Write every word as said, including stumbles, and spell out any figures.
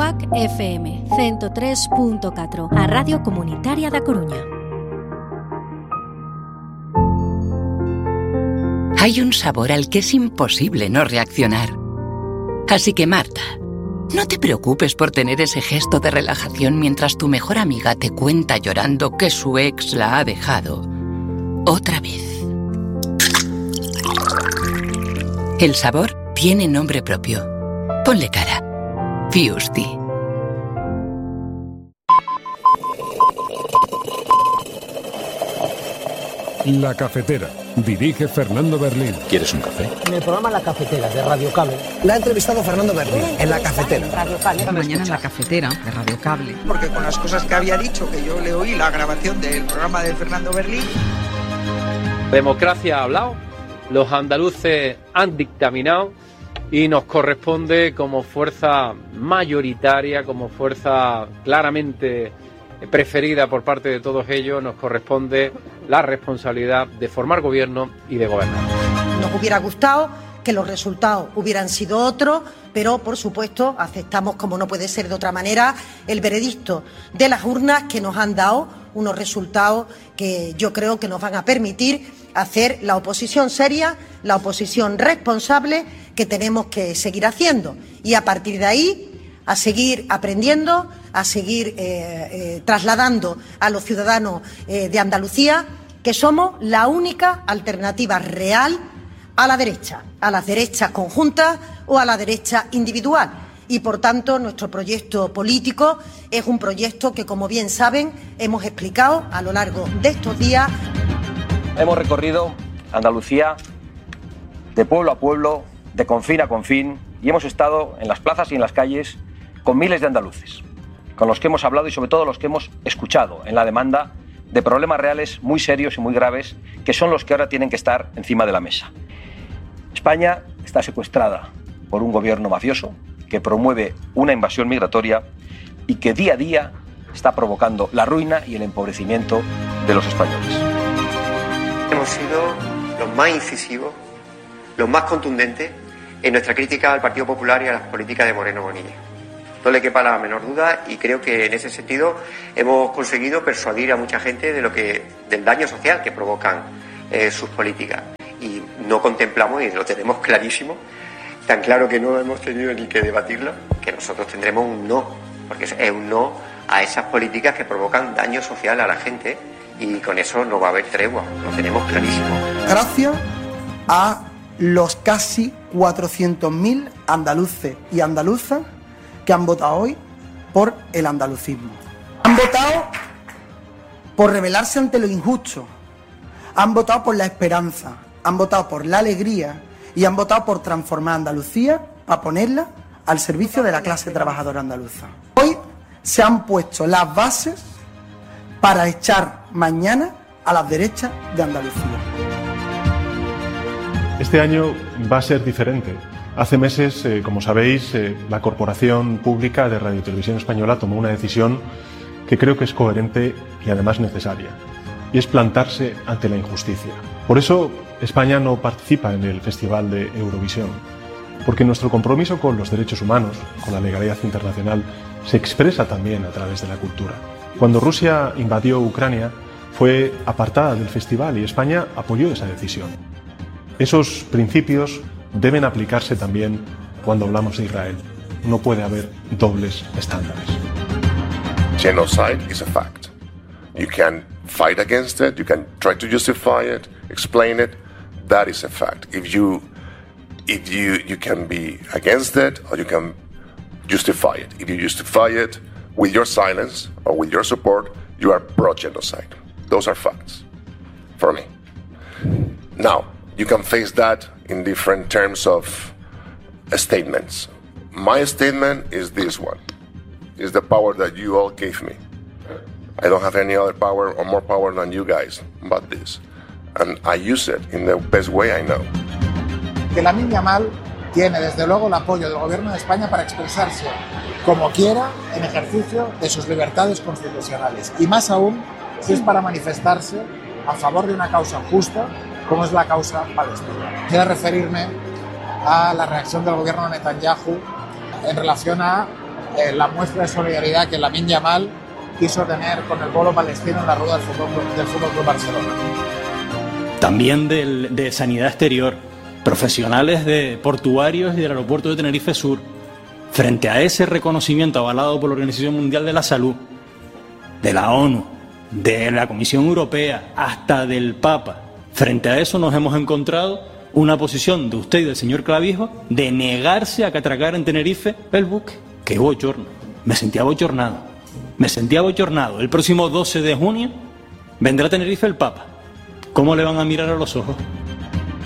C A C F M ciento tres punto catro, a Radio Comunitaria da Coruña. Hay un sabor al que es imposible no reaccionar. Así que, Marta, no te preocupes por tener ese gesto de relajación mientras tu mejor amiga te cuenta llorando que su ex la ha dejado otra vez. El sabor tiene nombre propio. Ponle cara. Fusti. La Cafetera. Dirige Fernando Berlín. ¿Quieres un café? En el programa La Cafetera de Radio Cable. La ha entrevistado Fernando Berlín en La Cafetera. Radio Cable. Mañana en La Cafetera de Radio Cable. Porque con las cosas que había dicho, que yo le oí la grabación del programa de Fernando Berlín. Democracia ha hablado, los andaluces han dictaminado y nos corresponde como fuerza mayoritaria, como fuerza claramente preferida por parte de todos ellos, nos corresponde la responsabilidad de formar gobierno y de gobernar. Nos hubiera gustado que los resultados hubieran sido otros, pero por supuesto aceptamos, como no puede ser de otra manera, el veredicto de las urnas, que nos han dado unos resultados que yo creo que nos van a permitir hacer la oposición seria, la oposición responsable que tenemos que seguir haciendo, y a partir de ahí a seguir aprendiendo, a seguir eh, eh, trasladando a los ciudadanos eh, de Andalucía que somos la única alternativa real a la derecha, a las derechas conjuntas o a la derecha individual. Y, por tanto, nuestro proyecto político es un proyecto que, como bien saben, hemos explicado a lo largo de estos días. Hemos recorrido Andalucía de pueblo a pueblo, de confín a confín, y hemos estado en las plazas y en las calles con miles de andaluces, con los que hemos hablado y sobre todo los que hemos escuchado en la demanda de problemas reales muy serios y muy graves, que son los que ahora tienen que estar encima de la mesa. España está secuestrada por un gobierno mafioso que promueve una invasión migratoria y que día a día está provocando la ruina y el empobrecimiento de los españoles. Hemos sido los más incisivos, los más contundentes en nuestra crítica al Partido Popular y a las políticas de Moreno Bonilla. No le quepa la menor duda, y creo que en ese sentido hemos conseguido persuadir a mucha gente de lo que, del daño social que provocan eh, sus políticas. Y no contemplamos, y lo tenemos clarísimo, tan claro que no hemos tenido ni que debatirlo, que nosotros tendremos un no, porque es un no a esas políticas que provocan daño social a la gente, y con eso no va a haber tregua, lo tenemos clarísimo. Gracias a los casi cuatrocientos mil andaluces y andaluzas que han votado hoy por el andalucismo. Han votado por rebelarse ante lo injusto, han votado por la esperanza, han votado por la alegría y han votado por transformar Andalucía para ponerla al servicio de la clase trabajadora andaluza. Hoy se han puesto las bases para echar mañana a las derechas de Andalucía. Este año va a ser diferente. Hace meses, eh, como sabéis, eh, la Corporación Pública de Radio y Televisión Española tomó una decisión que creo que es coherente y además necesaria, y es plantarse ante la injusticia. Por eso España no participa en el Festival de Eurovisión, porque nuestro compromiso con los derechos humanos, con la legalidad internacional, se expresa también a través de la cultura. Cuando Rusia invadió Ucrania, fue apartada del festival y España apoyó esa decisión. Esos principios deben aplicarse también cuando hablamos de Israel. No puede haber dobles estándares. Genocide is a fact. You can fight against it, you can try to justify it, explain it. That is a fact. If you, if you, you can be against it or you can justify it. If you justify it with your silence or with your support, you are pro-genocide. Those are facts for me. Now, you can face that in different terms of statements. My statement is this one, is the power that you all gave me. I don't have any other power or more power than you guys, but this. And I use it in the best way I know. Que Lamine Yamal tiene desde luego el apoyo del Gobierno de España para expresarse como quiera en ejercicio de sus libertades constitucionales. Y más aún si es para manifestarse a favor de una causa justa como es la causa palestina. Quiero referirme a la reacción del gobierno de Netanyahu en relación a eh, la muestra de solidaridad que Lamine Yamal quiso tener con el pueblo palestino en la rueda del Fútbol, del Fútbol Club Barcelona. También del, de Sanidad Exterior, profesionales de portuarios y del aeropuerto de Tenerife Sur, frente a ese reconocimiento avalado por la Organización Mundial de la Salud, de la ONU, de la Comisión Europea, hasta del Papa, frente a eso nos hemos encontrado una posición de usted y del señor Clavijo de negarse a que atracar en Tenerife el buque. ¡Qué bochorno! Me sentía bochornado. Me sentía bochornado. El próximo doce de junio vendrá a Tenerife el Papa. ¿Cómo le van a mirar a los ojos?